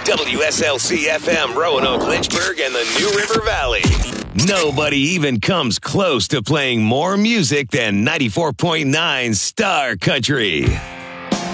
WSLC FM, Roanoke, Lynchburg, and the New River Valley. Nobody even comes close to playing more music than 94.9 Star Country.